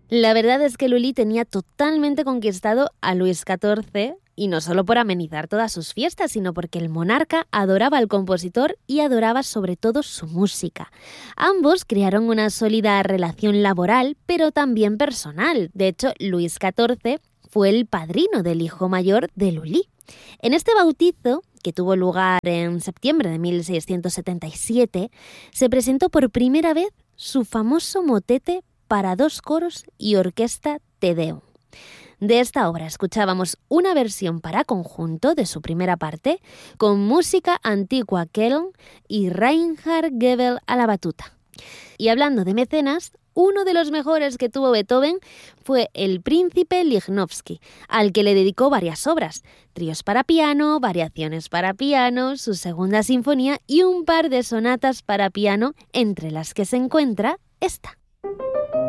La verdad es que Lully tenía totalmente conquistado a Luis XIV, y no solo por amenizar todas sus fiestas, sino porque el monarca adoraba al compositor y adoraba sobre todo su música. Ambos crearon una sólida relación laboral, pero también personal. De hecho, Luis XIV fue el padrino del hijo mayor de Lully. En este bautizo, que tuvo lugar en septiembre de 1677, se presentó por primera vez su famoso motete para 2 coros y orquesta Te Deum. De esta obra escuchábamos una versión para conjunto de su primera parte, con música antigua Kelln y Reinhard Goebel a la batuta. Y hablando de mecenas, uno de los mejores que tuvo Beethoven fue el príncipe Lichnowsky, al que le dedicó varias obras: tríos para piano, variaciones para piano, su segunda sinfonía y un par de sonatas para piano, entre las que se encuentra esta.